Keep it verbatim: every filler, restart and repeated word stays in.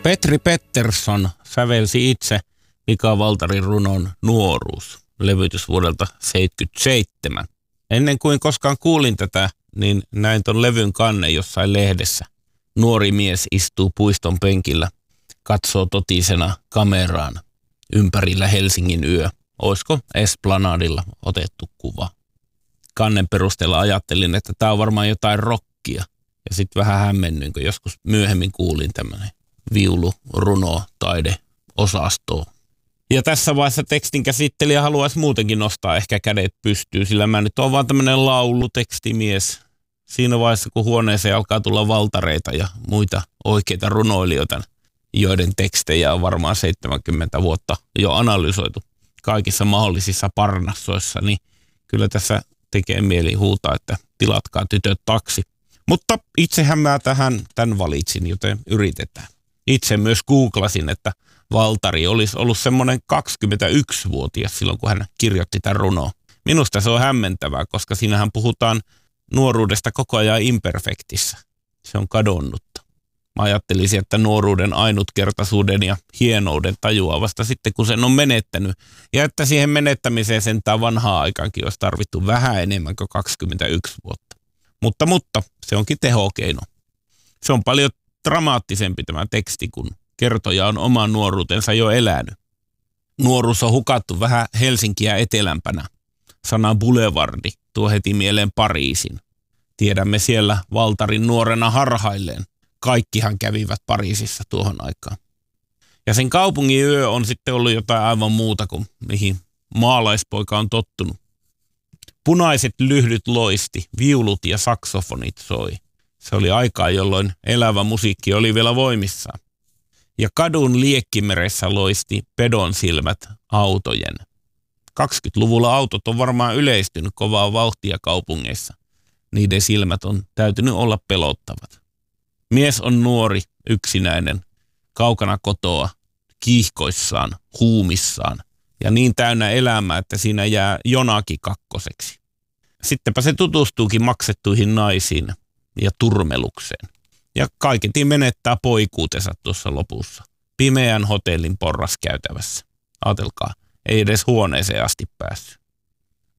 Petri Pettersson sävelsi itse Mika Waltarin runon Nuoruus, levytys vuodelta seitsemänkymmentäseitsemän. Ennen kuin koskaan kuulin tätä, niin näin ton levyn kannen jossain lehdessä. Nuori mies istuu puiston penkillä, katsoo totisena kameraan. Ympärillä Helsingin yö. Oisko Esplanadilla otettu kuva? Kannen perusteella ajattelin, että tää on varmaan jotain rockia. Ja sitten vähän hämmennyin, kun joskus myöhemmin kuulin tämmöinen viulu, runo, taide, osasto. Ja tässä vaiheessa tekstin käsittelijä haluaisi muutenkin nostaa ehkä kädet pystyyn, sillä mä nyt oon vaan tämmöinen laulutekstimies. Siinä vaiheessa, kun huoneeseen alkaa tulla Waltareita ja muita oikeita runoilijoita, joiden tekstejä on varmaan seitsemänkymmentä vuotta jo analysoitu kaikissa mahdollisissa parnassoissa, niin kyllä tässä tekee mieli huutaa, että tilatkaa tytöt taksi. Mutta itsehän mä tähän tämän valitsin, joten yritetään. Itse myös googlasin, että Waltari olisi ollut semmoinen kaksikymmentäyksivuotias silloin, kun hän kirjoitti tämän runoa. Minusta se on hämmentävää, koska siinähän puhutaan nuoruudesta koko ajan imperfektissä. Se on kadonnutta. Mä ajattelisin, että nuoruuden ainutkertaisuuden ja hienouden tajuaa vasta sitten, kun sen on menettänyt. Ja että siihen menettämiseen sentään vanhaa aikaankin olisi tarvittu vähän enemmän kuin kaksikymmentäyksi vuotta. Mutta, mutta se onkin tehokeino. Se on paljon dramaattisempi tämä teksti, kun kertoja on oman nuoruutensa jo elänyt. Nuoruus on hukattu vähän Helsinkiä etelämpänä. Sana boulevardi tuo heti mieleen Pariisin. Tiedämme siellä Waltarin nuorena harhailleen. Kaikkihan kävivät Pariisissa tuohon aikaan. Ja sen kaupungin yö on sitten ollut jotain aivan muuta kuin mihin maalaispoika on tottunut. Punaiset lyhdyt loisti, viulut ja saksofonit soi. Se oli aikaa, jolloin elävä musiikki oli vielä voimissaan. Ja kadun liekkimeressä loisti pedon silmät autojen. kaksikymmentäluvulla autot on varmaan yleistynyt kovaa vauhtia kaupungeissa. Niiden silmät on täytynyt olla pelottavat. Mies on nuori, yksinäinen, kaukana kotoa, kiihkoissaan, huumissaan ja niin täynnä elämää, että siinä jää jonakin kakkoseksi. Sittenpä se tutustuukin maksettuihin naisiin ja turmelukseen. Ja kaiketi menettää poikuutensa tuossa lopussa. Pimeän hotellin porraskäytävässä. Aatelkaa, ei edes huoneeseen asti päässyt.